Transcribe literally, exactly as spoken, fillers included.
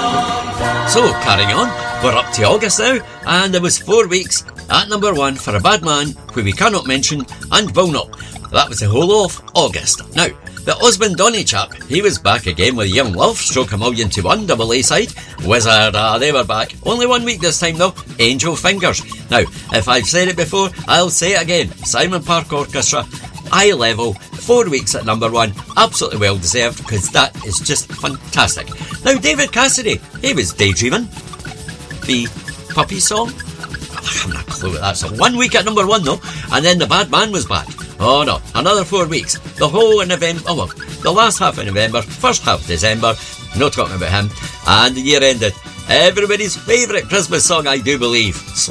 So, carrying on, we're up to August now, and there was four weeks at number one for A Bad Man, who we cannot mention and will not. That was the whole of August. Now, the Osmond Donny chap, he was back again with Young Love, stroke a million to one, double A side. Wizard, ah, they were back. Only one week this time though, Angel Fingers. Now, if I've said it before, I'll say it again. Simon Park Orchestra, eye level, four weeks at number one, absolutely well deserved, because that is just fantastic. Now, David Cassidy, he was daydreaming. The Puppy Song, I haven't a clue what that's on. One week at number one though, and then The Bad Man was back. Oh no, another four weeks. The whole of November, oh well, the last half of November, first half of December, no talking about him, and the year ended. Everybody's favourite Christmas song, I do believe.